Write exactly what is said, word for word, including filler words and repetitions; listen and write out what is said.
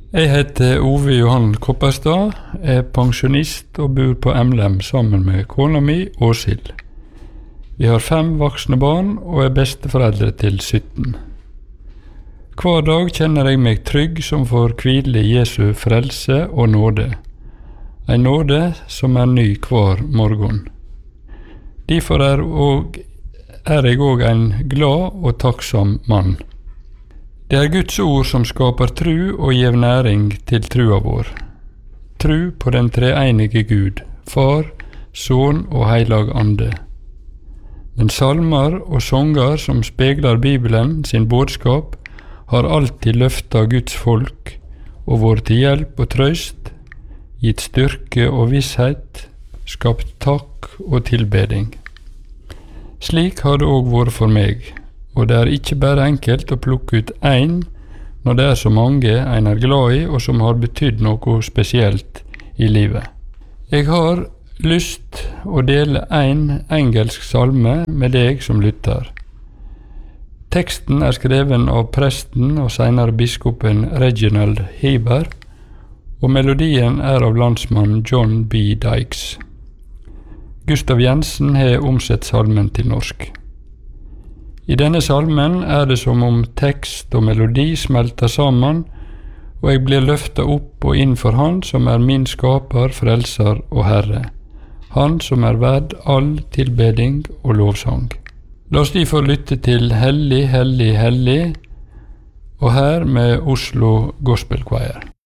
Jeg heter Ove Johan Kopperstad, er pensjonist og bor på Emlem sammen med kona mi, Åshild. Vi har fem voksne barn og er besteforeldre til sytten. Hver dag kjenner jeg meg trygg som får hvile i Jesu frelse og nåde. En nåde som er ny hver morgen. Derfor er, og, er jeg òg en glad og takksom mann. Det er Guds ord som skaper tru og gjev næring til trua vår. Tru på den treenige Gud, Far, Son og Heilag Ande. Men salmer og sanger som spegler Bibelen sin budskap, har alltid løfta Guds folk og vært til hjelp og trøst, gitt styrke og visshet, skapt takk og tilbeding. Slik har det òg vært for meg, og det er ikke bare enkelt å plukke ut én når det er så mange en er glad i og som har betydd noe spesielt i livet. Jeg har lyst å dele en engelsk salme med deg som lytter. Teksten er skreven av presten og senere biskopen Reginald Heber, og melodien er av landsmann John B. Dykes. Gustav Jensen har omsett salmen til norsk. I denne salmen er det som om tekst og melodi smelter sammen, og jeg blir løftet opp og inn for Han som er min skaper, frelser og Herre. Han som er verd all tilbeding og lovsang. La oss derfor lytte til Hellig, hellig, hellig, og her med Oslo Gospel Choir.